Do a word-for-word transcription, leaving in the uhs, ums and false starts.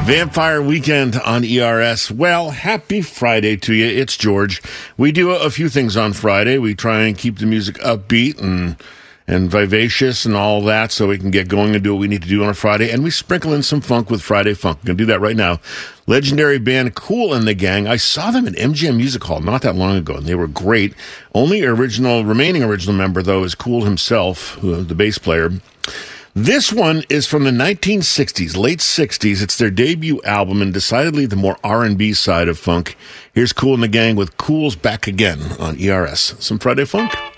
Vampire Weekend on E R S. Well, happy Friday to you. It's George. We do a, a few things on Friday. We try and keep the music upbeat and and vivacious and all that so we can get going and do what we need to do on a Friday. And we sprinkle in some funk with Friday Funk. We're going to do that right now. Legendary band Kool and the Gang. I saw them at M G M Music Hall not that long ago, and they were great. Only original, remaining original member, though, is Kool himself, who, the bass player. This one is from the nineteen sixties, late sixties. It's their debut album and decidedly the more R and B side of funk. Here's Kool and the Gang with Kool's Back Again on E R S. Some Friday Funk.